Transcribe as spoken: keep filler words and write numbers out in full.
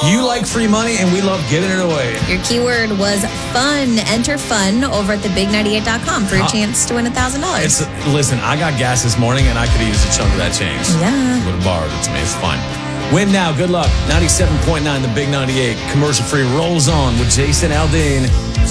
You like free money, and we love giving it away. Your keyword was fun. Enter fun over at the big ninety-eight dot com for your Uh, chance to win one thousand dollars. It's Listen, I got gas this morning, and I could have used a chunk of that change. Yeah. Would have borrowed it to me. It's fine. Win now. Good luck. ninety-seven point nine, the Big ninety-eight. Commercial free rolls on with Jason Aldean.